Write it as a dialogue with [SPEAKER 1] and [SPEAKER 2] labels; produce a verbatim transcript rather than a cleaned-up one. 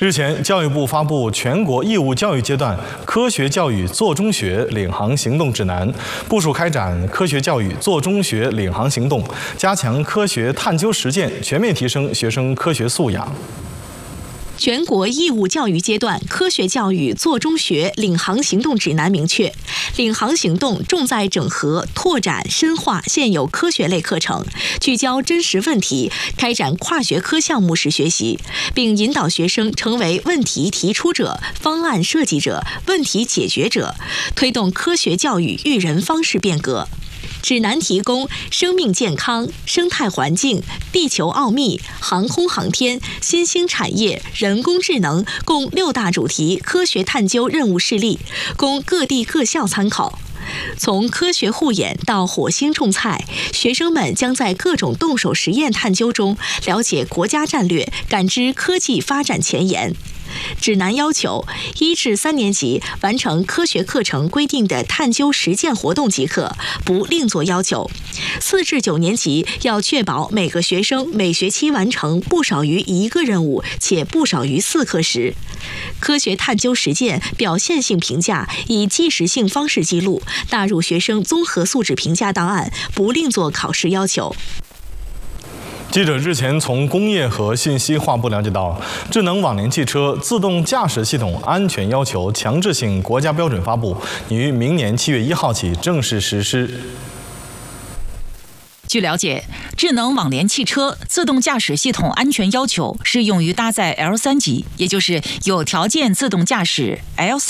[SPEAKER 1] 日前，教育部发布全国义务教育阶段科学教育做中学领航行动指南，部署开展科学教育做中学领航行动，加强科学探究实践，全面提升学生科学素养。
[SPEAKER 2] 全国义务教育阶段科学教育做中学领航行动指南明确，领航行动重在整合、拓展、深化现有科学类课程，聚焦真实问题，开展跨学科项目式学习，并引导学生成为问题提出者、方案设计者、问题解决者，推动科学教育育人方式变革。指南提供生命健康、生态环境、地球奥秘、航空航天、新兴产业、人工智能共六大主题科学探究任务示例，供各地各校参考。从科学护眼到火星种菜，学生们将在各种动手实验探究中了解国家战略，感知科技发展前沿。指南要求，一至三年级完成科学课程规定的探究实践活动即可，不另作要求；四至九年级要确保每个学生每学期完成不少于一个任务，且不少于四课时。科学探究实践表现性评价以即时性方式记录，纳入学生综合素质评价档案，不另作考试要求。
[SPEAKER 1] 记者日前从工业和信息化部了解到，智能网联汽车自动驾驶系统安全要求强制性国家标准发布，于明年七月一号起正式实施。
[SPEAKER 3] 据了解，智能网联汽车自动驾驶系统安全要求适用于搭载 L 三级，也就是有条件自动驾驶 L 四